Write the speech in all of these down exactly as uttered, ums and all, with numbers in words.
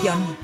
canción.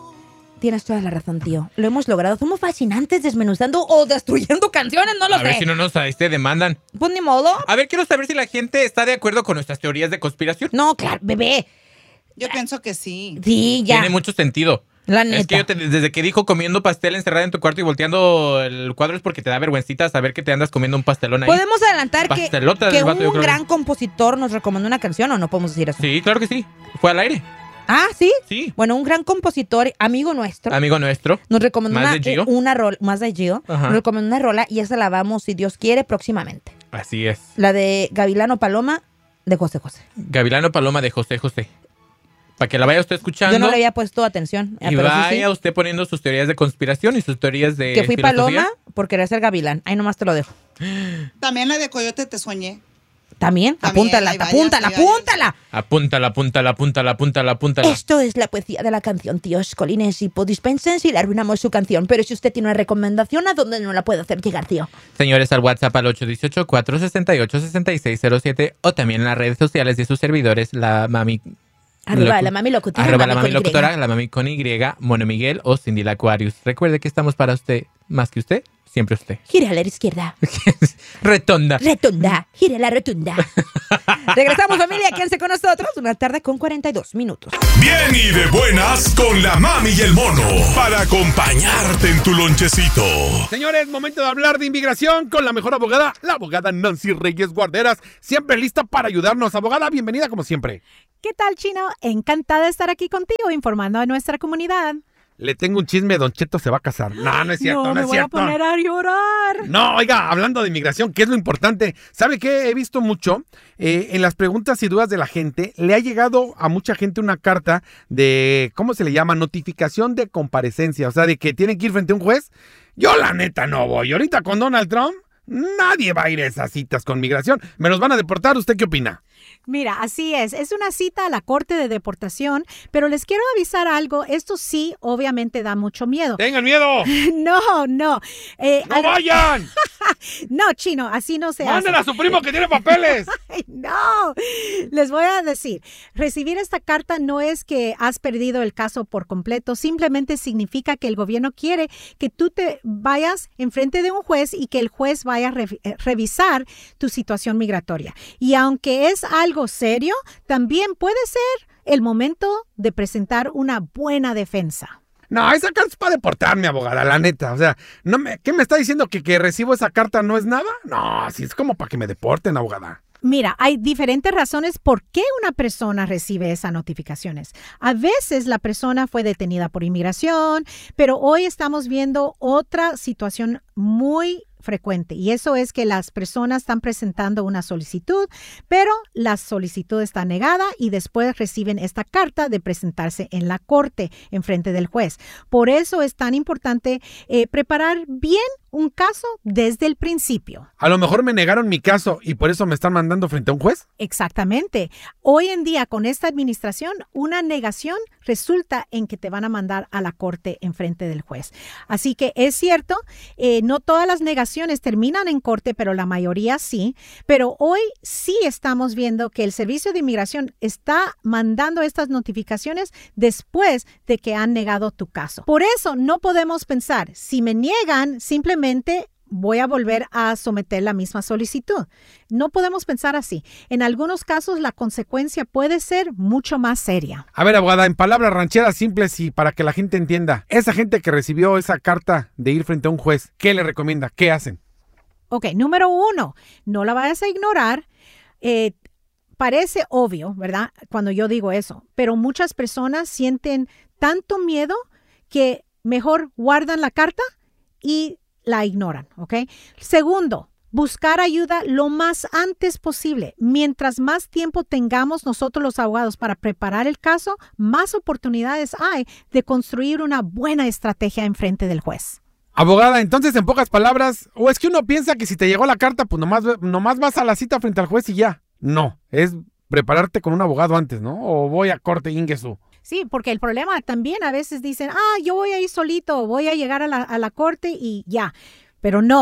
Tienes toda la razón, tío. Lo hemos logrado. Somos fascinantes desmenuzando o destruyendo canciones, no lo a sé. A ver si no nos este, demandan. Pues ni modo. A ver, quiero saber si la gente está de acuerdo con nuestras teorías de conspiración. No, claro, bebé. Yo pienso que sí. Sí, ya. Tiene mucho sentido. La neta. Es que yo te, desde que dijo comiendo pastel encerrada en tu cuarto y volteando el cuadro es porque te da vergüencita saber que te andas comiendo un pastelón ahí. ¿Podemos adelantar que, Pastelota que del vato, yo un creo. gran compositor nos recomendó una canción o no podemos decir eso? Sí, claro que sí. Fue al aire. Ah, ¿sí? Sí. Bueno, un gran compositor, amigo nuestro, Amigo nuestro. nos recomendó Más una, de Gio. una rola, más de Gio, Ajá. nos recomendó una rola y esa la vamos, si Dios quiere, próximamente. Así es. La de Gavilano Paloma de José José. Gavilano Paloma de José José. Para que la vaya usted escuchando. Yo no le había puesto atención. Y pero sí, vaya sí, usted poniendo sus teorías de conspiración y sus teorías de que fui filosofía. Paloma por querer ser Gavilán. Ahí nomás te lo dejo. También la de Coyote Te Soñé. También, También, apúntala, ahí vayas, apúntala, ahí vayas. apúntala. Apúntala, apúntala, apúntala, apúntala, apúntala. Esto es la poesía de la canción, tíos Colines, y dispensen si le arruinamos su canción, pero si usted tiene una recomendación, ¿a dónde no la puede hacer llegar, tío? Señores, al WhatsApp al ocho uno ocho, cuatro seis ocho, seis seis cero siete o también en las redes sociales de sus servidores, la mami... Arroba locu- la mami locutora. Arroba la mami con Y. locutora, la mami con Y, Mono Miguel o Cindy la Aquarius. Recuerde que estamos para usted, más que usted, siempre usted. Gira a la izquierda. Retonda. Retonda, gira la rotunda. Regresamos, familia, quédense con nosotros. Una tarde con cuarenta y dos minutos. Bien y de buenas con la mami y el mono para acompañarte en tu lonchecito. Señores, momento de hablar de inmigración con la mejor abogada, la abogada Nancy Reyes Guarderas, siempre lista para ayudarnos. Abogada, bienvenida como siempre. ¿Qué tal, Chino? Encantada de estar aquí contigo informando a nuestra comunidad. Le tengo un chisme, Don Cheto se va a casar. No, no es cierto, no, no me es voy cierto. a poner a llorar. No, oiga, hablando de inmigración, ¿qué es lo importante? ¿Sabe qué? He visto mucho eh, en las preguntas y dudas de la gente. Le ha llegado a mucha gente una carta de, ¿cómo se le llama? Notificación de comparecencia. O sea, de que tienen que ir frente a un juez. Yo la neta no voy. Ahorita con Donald Trump, nadie va a ir a esas citas con migración. ¿Me los van a deportar? ¿Usted qué opina? Mira, así es. Es una cita a la corte de deportación, pero les quiero avisar algo. Esto sí, obviamente da mucho miedo. ¡Tengan miedo! No, no. Eh, ¡No al- vayan! No, Chino, así no se hace. ¡Mándenle a su primo que tiene papeles! Ay, no, les voy a decir, recibir esta carta no es que has perdido el caso por completo, simplemente significa que el gobierno quiere que tú te vayas enfrente de un juez y que el juez vaya a re- eh, revisar tu situación migratoria. Y aunque es algo serio, también puede ser el momento de presentar una buena defensa. No, esa carta es para deportarme, abogada, la neta. O sea, no me, ¿qué me está diciendo? ¿Que, ¿Que recibo esa carta no es nada? No, así es como para que me deporten, abogada. Mira, hay diferentes razones por qué una persona recibe esas notificaciones. A veces la persona fue detenida por inmigración, pero hoy estamos viendo otra situación muy frecuente y eso es que las personas están presentando una solicitud, pero la solicitud está negada y después reciben esta carta de presentarse en la corte en frente del juez. Por eso es tan importante eh, preparar bien un caso desde el principio. A lo mejor me negaron mi caso y por eso me están mandando frente a un juez. Exactamente. Hoy en día con esta administración, una negación resulta en que te van a mandar a la corte en frente del juez. Así que es cierto, eh, no todas las negaciones terminan en corte, pero la mayoría sí. Pero hoy sí estamos viendo que el Servicio de Inmigración está mandando estas notificaciones después de que han negado tu caso. Por eso no podemos pensar, si me niegan, simplemente voy a volver a someter la misma solicitud. No podemos pensar así. En algunos casos la consecuencia puede ser mucho más seria. A ver, abogada, en palabras rancheras simples y para que la gente entienda, esa gente que recibió esa carta de ir frente a un juez, ¿qué le recomienda? ¿Qué hacen? Ok, número uno, no la vayas a ignorar. Eh, parece obvio, ¿verdad? Cuando yo digo eso, pero muchas personas sienten tanto miedo que mejor guardan la carta y la ignoran, ¿ok? Segundo, buscar ayuda lo más antes posible. Mientras más tiempo tengamos nosotros los abogados para preparar el caso, más oportunidades hay de construir una buena estrategia en frente del juez. Abogada, entonces en pocas palabras, o es que uno piensa que si te llegó la carta, pues nomás, nomás vas a la cita frente al juez y ya. No, es prepararte con un abogado antes, ¿no? O voy a corte Ingesu. Sí, porque el problema también a veces dicen, ah, yo voy a ir solito, voy a llegar a la, a la corte y ya. Pero no,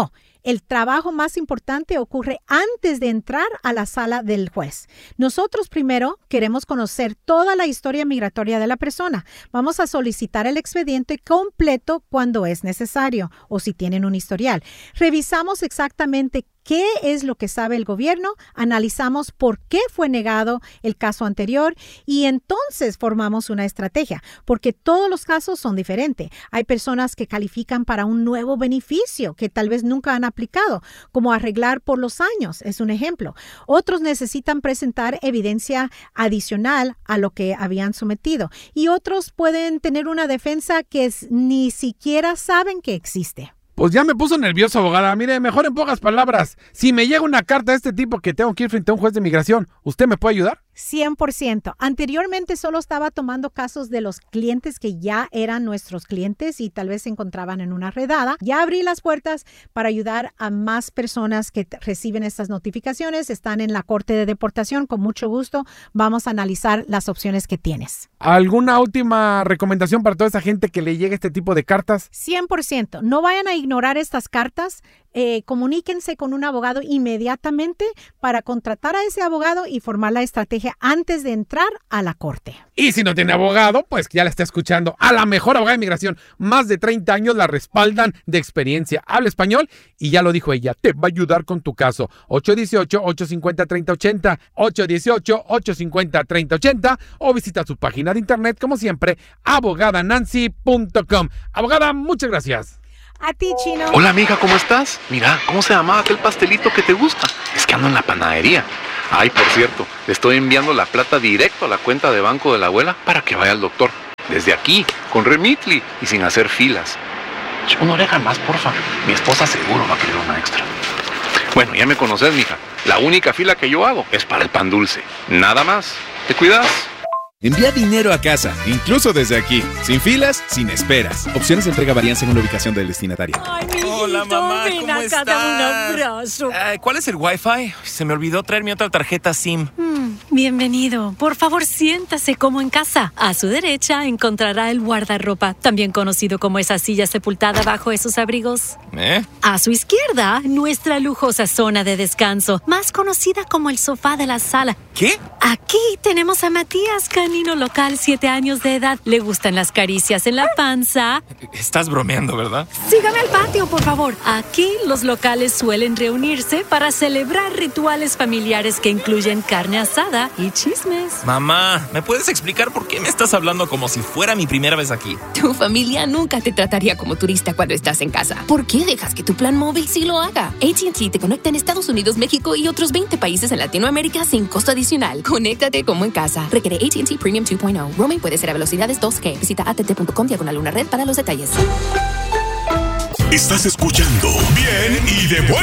el trabajo más importante ocurre antes de entrar a la sala del juez. Nosotros primero queremos conocer toda la historia migratoria de la persona. Vamos a solicitar el expediente completo cuando es necesario o si tienen un historial. Revisamos exactamente qué es lo que sabe el gobierno, analizamos por qué fue negado el caso anterior y entonces formamos una estrategia, porque todos los casos son diferentes. Hay personas que califican para un nuevo beneficio que tal vez nunca han aplicado, como arreglar por los años, es un ejemplo. Otros necesitan presentar evidencia adicional a lo que habían sometido y otros pueden tener una defensa que es, ni siquiera saben que existe. Pues ya me puso nervioso, abogada. Mire, mejor en pocas palabras. Si me llega una carta de este tipo que tengo que ir frente a un juez de migración, ¿usted me puede ayudar? cien por ciento. Anteriormente solo estaba tomando casos de los clientes que ya eran nuestros clientes y tal vez se encontraban en una redada. Ya abrí las puertas para ayudar a más personas que t- reciben estas notificaciones. Están en la corte de deportación. Con mucho gusto vamos a analizar las opciones que tienes. ¿Alguna última recomendación para toda esa gente que le llegue este tipo de cartas? cien por ciento. No vayan a ignorar estas cartas. Eh, comuníquense con un abogado inmediatamente para contratar a ese abogado y formar la estrategia antes de entrar a la corte. Y si no tiene abogado, pues ya la está escuchando. A la mejor abogada de inmigración. Más de treinta años la respaldan de experiencia. Habla español y ya lo dijo ella. Te va a ayudar con tu caso. ocho uno ocho, ocho cinco cero, tres cero ocho cero. ocho uno ocho, ocho cinco cero, tres cero ocho cero. O visita su página de internet, como siempre, abogada nancy punto com. Abogada, muchas gracias. A ti, Chino. Hola amiga, ¿cómo estás? Mira, ¿cómo se llamaba aquel pastelito que te gusta? Es que ando en la panadería. Ay, por cierto, le estoy enviando la plata directo a la cuenta de banco de la abuela para que vaya al doctor. Desde aquí, con Remitly y sin hacer filas. Ch, una oreja más, porfa. Mi esposa seguro va a querer una extra. Bueno, ya me conoces, mija. La única fila que yo hago es para el pan dulce. Nada más. ¿Te cuidas? Envía dinero a casa, incluso desde aquí, sin filas, sin esperas. Opciones de entrega varían según la ubicación del destinatario. Ay, mijito, hola, mamá, ven ¿cómo acá, estás? dame un abrazo. Eh, ¿Cuál es el Wi-Fi? Se me olvidó traer mi otra tarjeta SIM. Mm, bienvenido. Por favor, siéntase como en casa. A su derecha encontrará el guardarropa, también conocido como esa silla sepultada bajo esos abrigos. ¿Eh? A su izquierda, nuestra lujosa zona de descanso, más conocida como el sofá de la sala. ¿Qué? Aquí tenemos a Matías, canino local, siete años de edad. Le gustan las caricias en la panza. Estás bromeando, ¿verdad? Sígame al patio, por favor. Aquí los locales suelen reunirse para celebrar rituales familiares que incluyen carne asada y chismes. Mamá, ¿me puedes explicar por qué me estás hablando como si fuera mi primera vez aquí? Tu familia nunca te trataría como turista cuando estás en casa. ¿Por qué dejas que tu plan móvil sí lo haga? A T and T te conecta en Estados Unidos, México y otros veinte países en Latinoamérica sin costo adicional. Conéctate como en casa. Requiere A T and T Premium dos punto cero. Roaming puede ser a velocidades dos G. Visita a t t punto com diagonal una red para los detalles. Estás escuchando Bien y de Buenas.